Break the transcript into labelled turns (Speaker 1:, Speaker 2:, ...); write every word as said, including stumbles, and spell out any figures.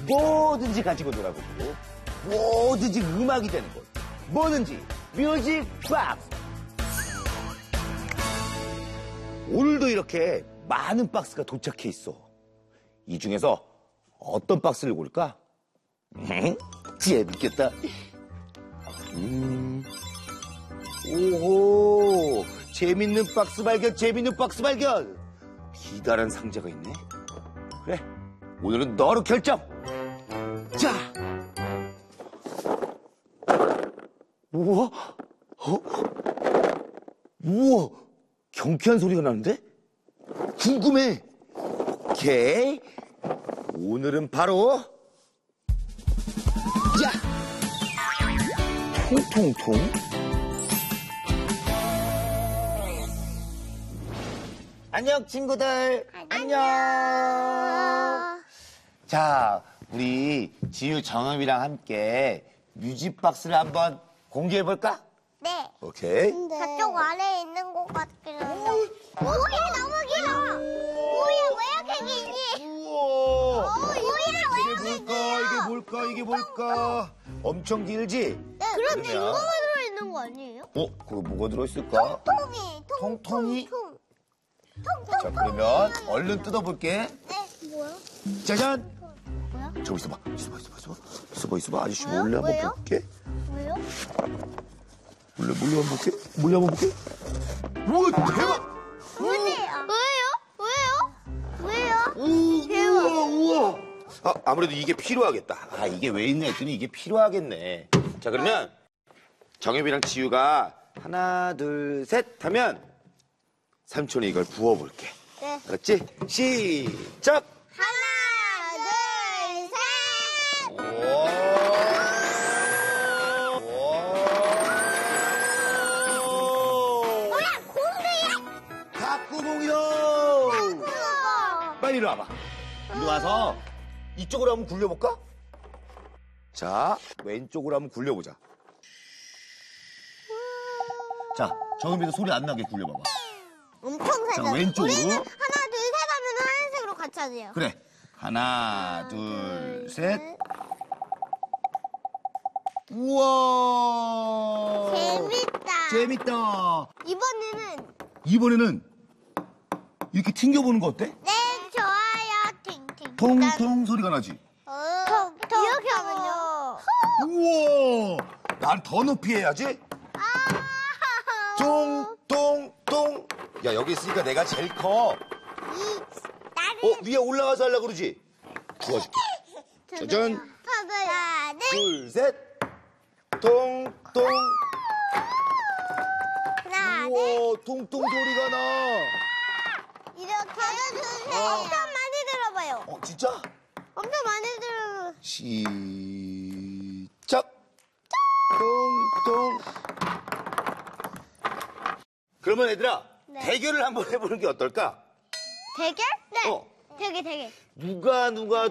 Speaker 1: 뭐든지 가지고 놀아보고 뭐든지 음악이 되는 곳. 뭐든지 뮤직 박스. 오늘도 이렇게 많은 박스가 도착해 있어. 이 중에서 어떤 박스를 고를까? 재밌겠다. 음. 오호, 재밌는 박스 발견, 재밌는 박스 발견. 기다란 상자가 있네. 그래, 오늘은 너로 결정. 자. 우와, 어? 우와, 경쾌한 소리가 나는데? 궁금해. 오케이. 오늘은 바로 자, 통통통. 안녕 친구들.
Speaker 2: 안녕.
Speaker 1: 자, 우리 지유 정음이랑 함께 뮤직박스를 한번 공개해볼까?
Speaker 2: 네.
Speaker 1: 오케이.
Speaker 2: 저쪽 아래에 있는 것 같기는 해. 뭐야, 너무 길어. 뭐야, 왜 이렇게 길지?
Speaker 1: 우와.
Speaker 2: 뭐야, 왜
Speaker 1: 이게
Speaker 2: 이렇게
Speaker 1: 뭘까?
Speaker 2: 길어?
Speaker 1: 이게 뭘까? 이게 뭘까? 엄청 길지?
Speaker 2: 네, 그럼
Speaker 1: 그러면-
Speaker 2: 빙고가 들어있는 거 아니에요?
Speaker 1: 어? 그거 뭐가 들어있을까?
Speaker 2: 통통이.
Speaker 1: 통통이?
Speaker 2: 통.
Speaker 1: 자, 그러면 얼른 뜯어볼게.
Speaker 2: 네, 뭐야?
Speaker 1: 짜잔!
Speaker 2: 뭐야?
Speaker 1: 저기 있어봐. 있어봐, 있어봐, 있어봐. 있어봐, 있어봐. 아저씨
Speaker 2: 뭐야?
Speaker 1: 몰래 한번
Speaker 2: 왜요?
Speaker 1: 볼게.
Speaker 2: 왜요?
Speaker 1: 몰래, 몰래 한번 볼게. 몰래 한번 볼게. 우와, 대박!
Speaker 2: 왜요? 왜요? 왜요?
Speaker 1: 우,
Speaker 2: 대박.
Speaker 1: 우와, 우와. 아, 아무래도 이게 필요하겠다. 아, 이게 왜 있나 했더니 이게 필요하겠네. 자, 그러면 정엽이랑 지유가 하나, 둘, 셋 하면 삼촌이 이걸 부어볼게.
Speaker 2: 네.
Speaker 1: 알았지? 시작!
Speaker 2: 하나, 둘, 셋.
Speaker 1: 우와. 우와.
Speaker 2: 뭐야, 공기야?
Speaker 1: 닭구멍이다!
Speaker 2: 우와.
Speaker 1: 빨리 이리 와봐. 이리 와서 이쪽으로 한번 굴려볼까? 자, 왼쪽으로 한번 굴려보자. 자, 정은비도 소리 안 나게 굴려봐봐.
Speaker 2: 엄청
Speaker 1: 자,
Speaker 2: 세다.
Speaker 1: 왼쪽으로.
Speaker 2: 우리는 하나, 둘, 셋 하면 하얀색으로 같이 하세요.
Speaker 1: 그래. 하나, 둘, 셋. 우와!
Speaker 2: 재밌다.
Speaker 1: 재밌다.
Speaker 2: 이번에는
Speaker 1: 이번에는 이렇게 튕겨보는 거 어때?
Speaker 2: 네, 좋아요. 팅팅.
Speaker 1: 통통 소리가 나지?
Speaker 2: 통, 통, 이렇게 하면요.
Speaker 1: 우와! 난 더 높이 해야지.
Speaker 2: 아,
Speaker 1: 똥, 똥, 똥. 야, 여기 있으니까 내가 제일 커.
Speaker 2: 이, 나를.
Speaker 1: 어, 위에 올라가서 하려고 그러지? 도와줄게. 짜잔.
Speaker 2: 하나, 둘,
Speaker 1: 둘, 셋. 똥, 똥.
Speaker 2: 하나, 둘.
Speaker 1: 우와, 통통 소리가 나.
Speaker 2: 이렇게 해주세요.
Speaker 1: 어.
Speaker 2: 엄청 많이 들어봐요.
Speaker 1: 어, 진짜?
Speaker 2: 엄청 많이 들어.
Speaker 1: 시작. 똥, 똥. 그러면 얘들아,
Speaker 2: 네.
Speaker 1: 대결을 한번 해보는 게 어떨까?
Speaker 2: 대결? 네.
Speaker 1: 어.
Speaker 2: 대결, 대결.
Speaker 1: 누가 누가